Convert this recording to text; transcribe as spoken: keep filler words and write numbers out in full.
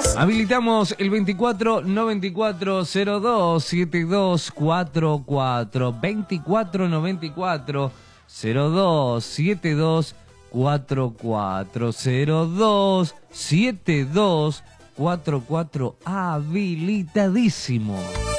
Habilitamos el veinticuatro noventa y cuatro cero dos setenta y dos cuarenta y cuatro. veinticuatro noventa y cuatro cero dos setenta y dos cuarenta y cuatro. cero dos setenta y dos cuarenta y cuatro. Habilitadísimo.